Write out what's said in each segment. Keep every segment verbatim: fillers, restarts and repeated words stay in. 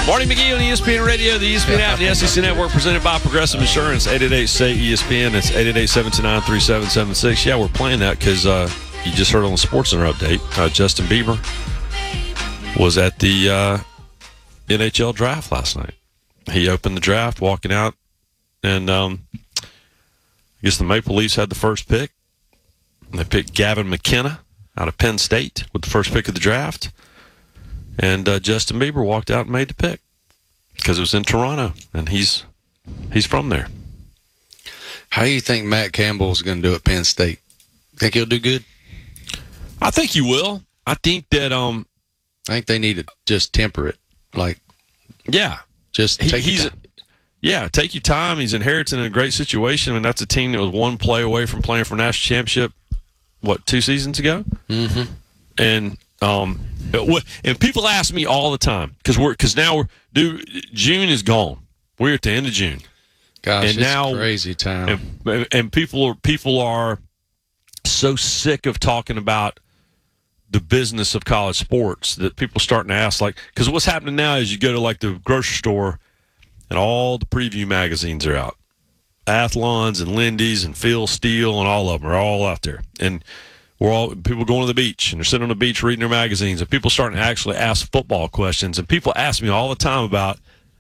Marty McGee on E S P N Radio, the E S P N app, and the S E C Network, presented by Progressive Insurance. eight eight eight, S A Y, E S P N. It's eight eight eight, seven two nine, three seven seven six. Yeah, we're playing that because uh, you just heard on the SportsCenter update, uh, Justin Bieber was at the uh, N H L draft last night. He opened the draft, walking out, and um, I guess the Maple Leafs had the first pick. And they picked Gavin McKenna out of Penn State with the first pick of the draft. And uh, Justin Bieber walked out and made the pick because it was in Toronto, and he's he's from there. How do you think Matt Campbell is going to do at Penn State? Think he'll do good? I think he will. I think that um, I think they need to just temper it, like yeah, just he, take he's your time. yeah, take your time. He's inheriting a great situation, and that's a team that was one play away from playing for national championship. What, two seasons ago? Mm-hmm. And um, and people ask me all the time because we're because now we're dude, June is gone. We're at the end of June. Gosh, and it's now, a crazy time. And, and people are people are so sick of talking about the business of college sports that people are starting to ask, like, because what's happening now is you go to like the grocery store and all the preview magazines are out. Athlons and Lindy's and Phil Steele and all of them are all out there. And we're all people going to the beach and they're sitting on the beach reading their magazines, and people starting to actually ask football questions. And people ask me all the time about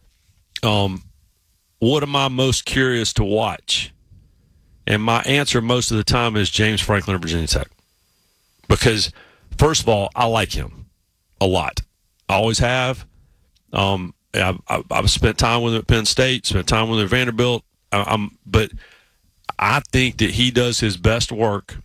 um, what am I most curious to watch? And my answer most of the time is James Franklin of Virginia Tech. Because, first of all, I like him a lot. I always have. Um, I've, I've spent time with him at Penn State, spent time with him at Vanderbilt. I'm, but I think that he does his best work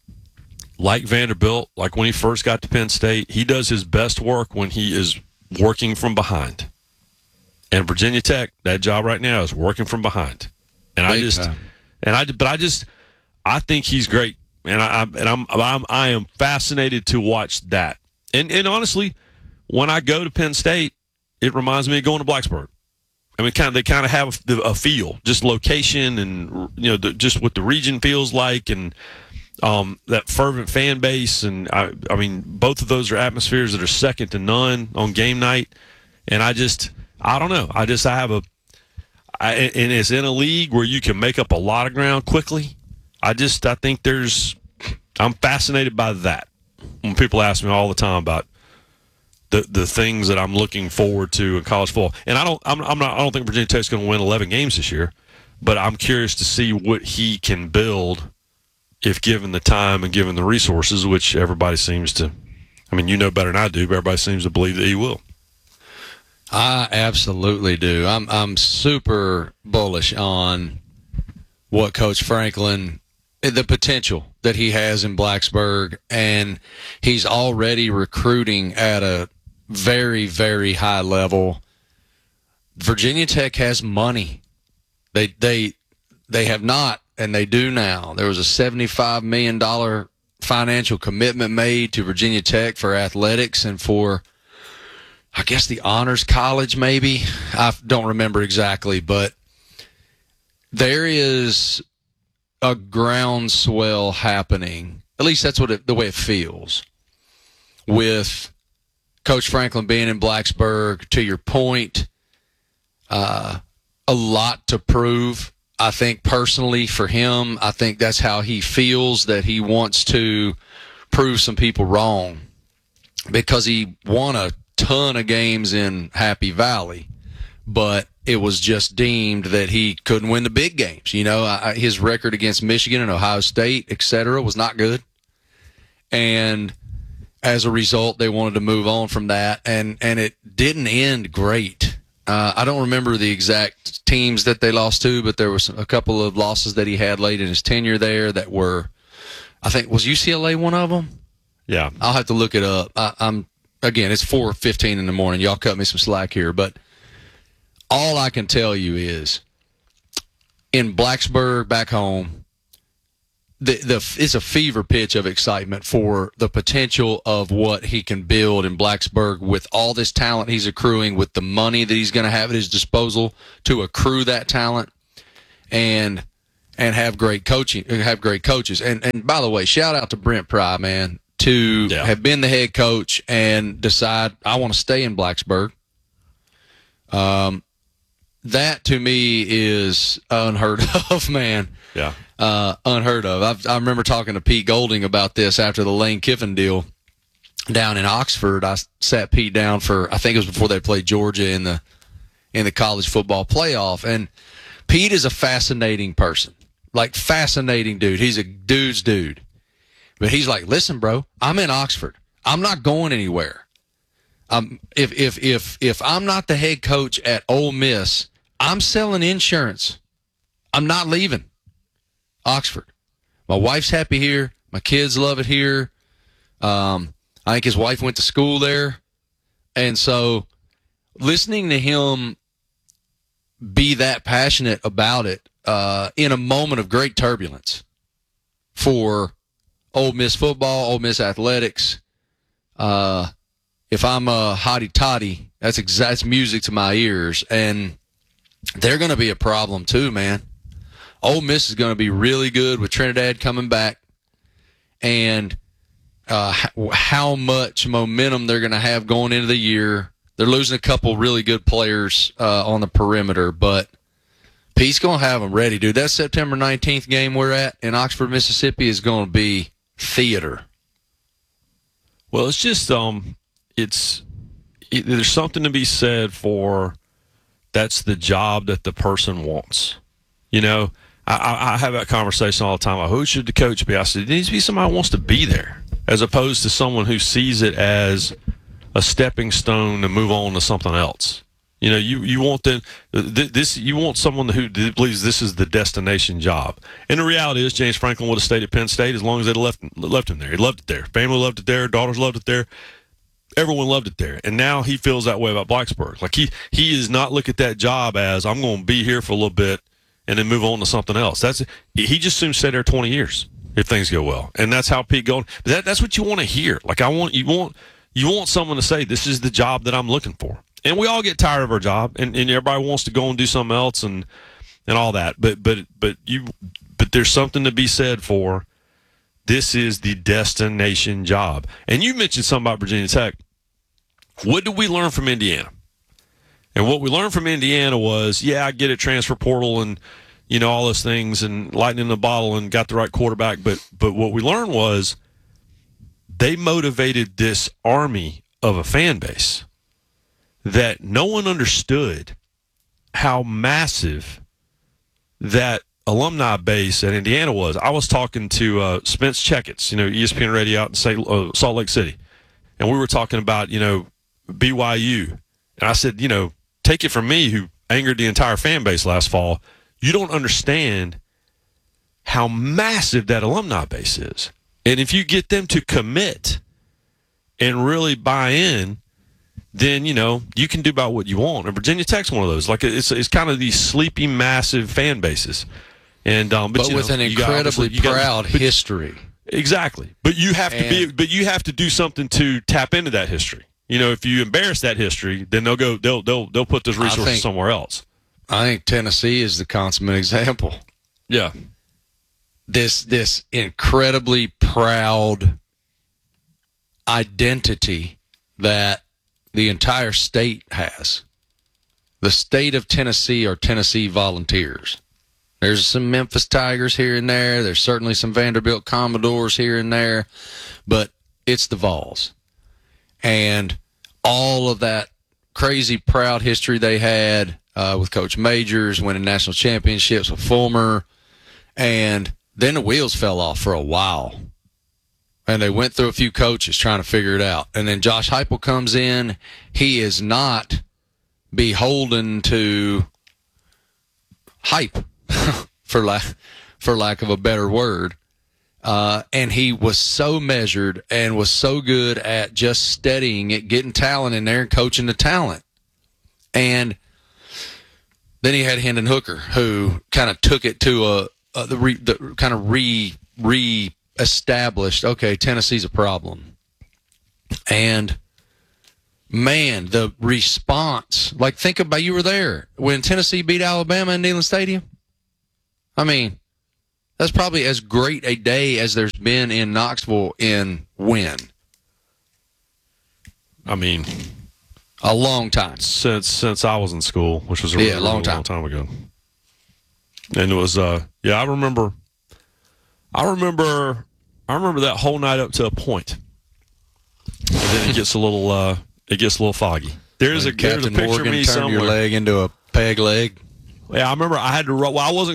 like Vanderbilt, like when he first got to Penn State. He does his best work when he is working from behind. And Virginia Tech, that job right now is working from behind. And Big I just, time. and I, but I just, I think he's great, and I, and I'm, I'm, I am fascinated to watch that. And and honestly, when I go to Penn State, it reminds me of going to Blacksburg. I mean, kind of they kind of have a, a feel, just location, and you know, the, just what the region feels like, and um, that fervent fan base. And I, I mean, both of those are atmospheres that are second to none on game night. And I just, I don't know, I just I have a, I, and it's in a league where you can make up a lot of ground quickly. I just, I think there's, I'm fascinated by that. When people ask me all the time about the the things that I'm looking forward to in college football, and I don't, I'm, I'm not, I don't think Virginia Tech's going to win eleven games this year, but I'm curious to see what he can build if given the time and given the resources, which everybody seems to. I mean, you know better than I do, but everybody seems to believe that he will. I absolutely do. I'm I'm super bullish on what Coach Franklin, the potential that he has in Blacksburg, and he's already recruiting at a very, very high level. Virginia Tech has money. They they they have not, and they do now. There was a seventy-five million dollars financial commitment made to Virginia Tech for athletics and for, I guess, the Honors College maybe. I don't remember exactly, but there is a groundswell happening. At least that's what it, the way it feels, with Coach Franklin being in Blacksburg. To your point, uh, a lot to prove. I think personally for him, I think that's how he feels, that he wants to prove some people wrong, because he won a ton of games in Happy Valley, but it was just deemed that he couldn't win the big games. You know, I, his record against Michigan and Ohio State, et cetera, was not good. And as a result, they wanted to move on from that, and, and it didn't end great. Uh, I don't remember the exact teams that they lost to, but there was a couple of losses that he had late in his tenure there that were, I think, was U C L A one of them? Yeah. I'll have to look it up. I, I'm Again, it's four fifteen in the morning. Y'all cut me some slack here, but all I can tell you is, in Blacksburg, back home, the the it's a fever pitch of excitement for the potential of what he can build in Blacksburg with all this talent he's accruing, with the money that he's going to have at his disposal to accrue that talent, and and have great coaching, have great coaches. And and by the way, shout out to Brent Pry, man, to yeah. have been the head coach and decide, I want to stay in Blacksburg. Um, that to me is unheard of, man. Yeah. Uh, unheard of. I've, I remember talking to Pete Golding about this after the Lane Kiffin deal down in Oxford. I sat Pete down for, I think it was before they played Georgia in the in the college football playoff. And Pete is a fascinating person, like fascinating dude. He's a dude's dude. But he's like, listen, bro, I'm in Oxford. I'm not going anywhere. Um, if if if if I'm not the head coach at Ole Miss, I'm selling insurance. I'm not leaving Oxford. My wife's happy here. My kids love it here. Um, I think his wife went to school there. And so listening to him be that passionate about it uh, in a moment of great turbulence for Ole Miss football, Ole Miss athletics, uh, if I'm a hotty toddy, that's exact that's music to my ears. And they're going to be a problem too, man. Ole Miss is going to be really good with Trinidad coming back, and uh, how much momentum they're going to have going into the year. They're losing a couple really good players uh, on the perimeter, but Pete's going to have them ready, dude. That September nineteenth game we're at in Oxford, Mississippi is going to be theater. Well, it's just um, it's it, there's something to be said for that's the job that the person wants. You know, I, I have that conversation all the time. Like, who should the coach be? I said, it needs to be somebody who wants to be there, as opposed to someone who sees it as a stepping stone to move on to something else. You know, you, you want them, this, you want someone who believes this is the destination job. And the reality is, James Franklin would have stayed at Penn State as long as they'd left left him there. He loved it there. Family loved it there. Daughters loved it there. Everyone loved it there. And now he feels that way about Blacksburg. Like he he is not look at that job as I'm going to be here for a little bit and then move on to something else. That's he just soon stay there twenty years if things go well. And that's how Pete Golding. That that's what you want to hear. Like I want you want you want someone to say this is the job that I'm looking for. And we all get tired of our job, and, and everybody wants to go and do something else and and all that. But but but you but there's something to be said for this is the destination job. And you mentioned something about Virginia Tech. What did we learn from Indiana? And what we learned from Indiana was, yeah, I get it, transfer portal and you know all those things and lightning in the bottle and got the right quarterback. But but what we learned was they motivated this army of a fan base that no one understood how massive that alumni base at Indiana was. I was talking to uh, Spence Checketts, you know, E S P N Radio out in Saint, uh, Salt Lake City, and we were talking about, you know, B Y U. And I said, you know, take it from me, who angered the entire fan base last fall, you don't understand how massive that alumni base is. And if you get them to commit and really buy in, then, you know, you can do about what you want. And Virginia Tech's one of those. Like, it's it's kind of these sleepy, massive fan bases. And um, But, but you with know, an you incredibly got, you got, proud but, history. Exactly. But you have and, to be but you have to do something to tap into that history. You know, if you embarrass that history, then they'll go they'll they'll they'll put those resources think, somewhere else. I think Tennessee is the consummate example. Yeah. This this incredibly proud identity that the entire state has. The state of Tennessee are Tennessee Volunteers. There's some Memphis Tigers here and there. There's certainly some Vanderbilt Commodores here and there, but it's the Vols. And all of that crazy proud history they had uh, with Coach Majors, winning national championships with Fulmer, and then the wheels fell off for a while. And they went through a few coaches trying to figure it out. And then Josh Heupel comes in. He is not beholden to hype, for lack, for lack of a better word. Uh, and he was so measured and was so good at just studying it, getting talent in there and coaching the talent. And then he had Hendon Hooker, who kind of took it to a, a the, re, the kind of re re established. Okay, Tennessee's a problem. And man, the response, like think about, you were there when Tennessee beat Alabama in Neyland Stadium. I mean, that's probably as great a day as there's been in Knoxville in when. I mean, A long time. since since I was in school, which was a Yeah, really, long really time. long time ago. And it was, uh, yeah, I remember, I remember, I remember that whole night up to a point. And then it gets a little, uh, it gets a little foggy. There's a, When there's a Captain picture Morgan of me turned your somewhere. leg into a peg leg. Yeah, I remember I had to. Well, I wasn't